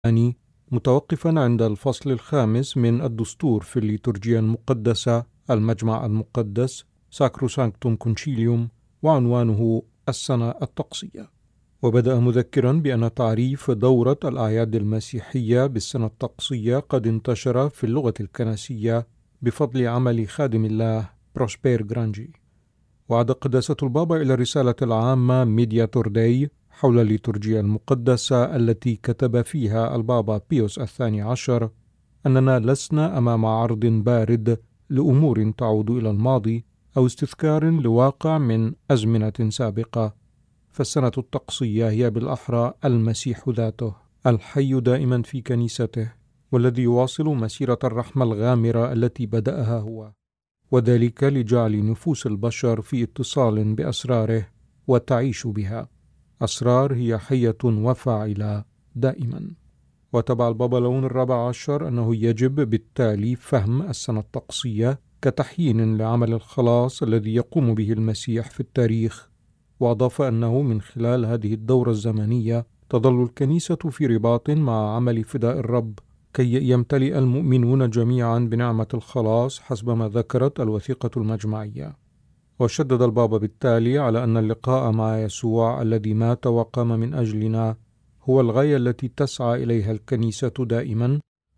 الثاني، متوقفا عند الفصل الخامس من الدستور في الليتورجيا المقدسة المجمع المقدس ساكروسانكتوم كونشيليوم، وعنوانه السنة الطقسية. وبدأ مذكرا بأن تعريف دورة الأعياد المسيحية بالسنة الطقسية قد انتشر في اللغة الكنسية بفضل عمل خادم الله بروسبير جرانجي. وعاد قداسة البابا إلى الرسالة العامة ميدياتور داي حول الليتورجيا المقدسة التي كتب فيها البابا بيوس الثاني عشر أننا لسنا أمام عرض بارد لأمور تعود إلى الماضي أو استذكار لواقع من أزمنة سابقة، فالسنة الطقسية هي بالأحرى المسيح ذاته الحي دائما في كنيسته، والذي يواصل مسيرة الرحمة الغامرة التي بدأها هو، وذلك لجعل نفوس البشر في اتصال بأسراره وتعيش بها. أسرار هي حية وفاعلة دائما. وتبع البابا لون الرابع عشر أنه يجب بالتالي فهم السنة الطقسية كتحيين لعمل الخلاص الذي يقوم به المسيح في التاريخ، وأضاف أنه من خلال هذه الدورة الزمنية تظل الكنيسة في رباط مع عمل فداء الرب كي يمتلئ المؤمنون جميعا بنعمة الخلاص حسب ما ذكرت الوثيقة المجمعية. وشدد البابا بالتالي على أن اللقاء مع يسوع الذي مات وقام من أجلنا هو الغاية التي تسعى إليها الكنيسة دائما،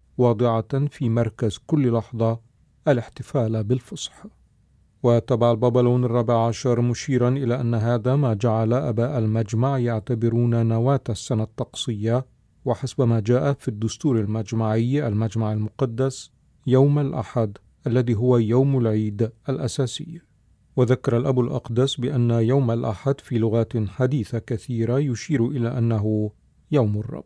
واضعة في مركز كل لحظة الاحتفال بالفصح. وتبع البابا لون الرابع عشر مشيرا إلى أن هذا ما جعل آباء المجمع يعتبرون نواة السنة الطقسية، وحسب ما جاء في الدستور المجمعي المجمع المقدس يوم الأحد الذي هو يوم العيد الأساسي. وذكر الأب الأقدس بأن يوم الأحد في لغات حديثة كثيرة يشير إلى أنه يوم الرب.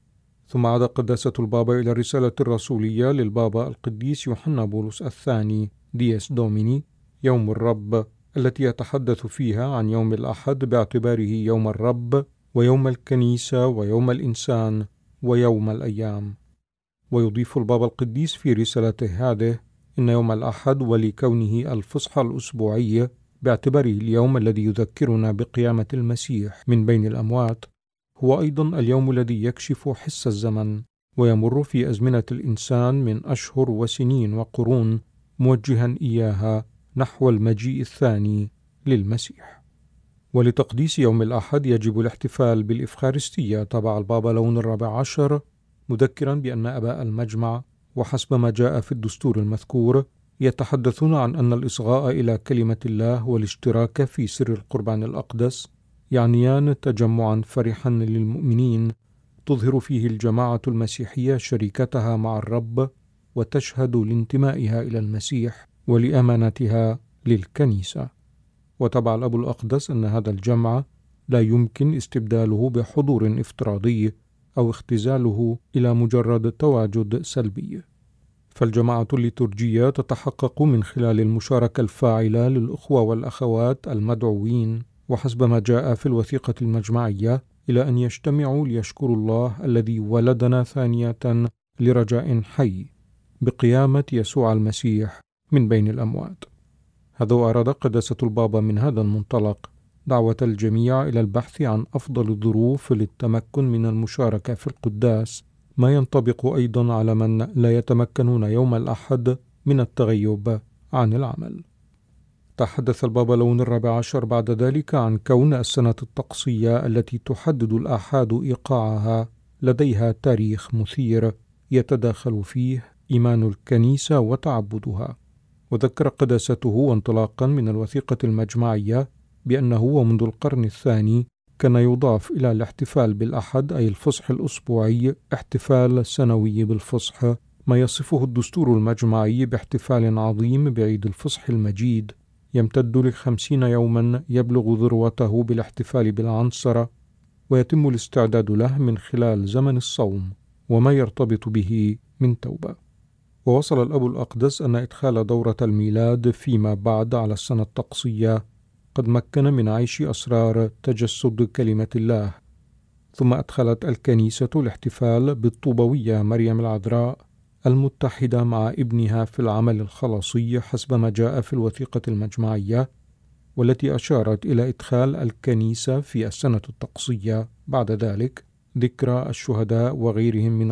ثم عاد قداسة البابا إلى الرسالة الرسولية للبابا القديس يوحنا بولس الثاني ديس دوميني يوم الرب، التي يتحدث فيها عن يوم الأحد باعتباره يوم الرب ويوم الكنيسة ويوم الإنسان ويوم الأيام. ويضيف البابا القديس في رسالته هذه إن يوم الأحد ولكونه الفصح الأسبوعي باعتباره اليوم الذي يذكرنا بقيامة المسيح من بين الأموات، هو أيضا اليوم الذي يكشف حس الزمن ويمر في أزمنة الإنسان من أشهر وسنين وقرون، موجها إياها نحو المجيء الثاني للمسيح. ولتقديس يوم الأحد يجب الاحتفال بالإفخارستية تبع البابا لون الرابع عشر، مذكرا بأن آباء المجمع وحسب ما جاء في الدستور المذكور يتحدثون عن أن الإصغاء إلى كلمة الله والاشتراك في سر القربان الأقدس يعنيان تجمعا فرحا للمؤمنين تظهر فيه الجماعة المسيحية شركتها مع الرب وتشهد لانتمائها إلى المسيح ولأمانتها للكنيسة. وتبع الأب الأقدس أن هذا الجمع لا يمكن استبداله بحضور افتراضي أو اختزاله إلى مجرد تواجد سلبي، فالجماعة الليتورجية تتحقق من خلال المشاركة الفاعلة للأخوة والأخوات المدعوين وحسب ما جاء في الوثيقة المجمعية إلى أن يجتمعوا ليشكروا الله الذي ولدنا ثانية لرجاء حي بقيامة يسوع المسيح من بين الأموات. هذا أراد قداسة البابا من هذا المنطلق دعوة الجميع إلى البحث عن أفضل الظروف للتمكن من المشاركة في القداس، ما ينطبق أيضا على من لا يتمكنون يوم الأحد من التغيب عن العمل. تحدث البابا لون الرابع عشر بعد ذلك عن كون السنة الطقسية التي تحدد الآحاد إيقاعها لديها تاريخ مثير يتداخل فيه إيمان الكنيسة وتعبدها. وذكر قداسته وانطلاقا من الوثيقة المجمعية بأنه ومنذ القرن الثاني كان يضاف إلى الاحتفال بالأحد أي الفصح الأسبوعي احتفال سنوي بالفصح، ما يصفه الدستور المجمعي باحتفال عظيم بعيد الفصح المجيد يمتد ل50 يوما يبلغ ذروته بالاحتفال بالعنصرة، ويتم الاستعداد له من خلال زمن الصوم وما يرتبط به من توبة. ووصل الأب الأقدس أن إدخال دورة الميلاد فيما بعد على السنة الطقسية قد مكن من عيش أسرار تجسد كلمة الله. ثم أدخلت الكنيسة الاحتفال بالطوبوية مريم العذراء المتحدة مع ابنها في العمل الخلاصي حسب ما جاء في الوثيقة المجمعية، والتي أشارت إلى إدخال الكنيسة في السنة الطقسية بعد ذلك ذكرى الشهداء وغيرهم من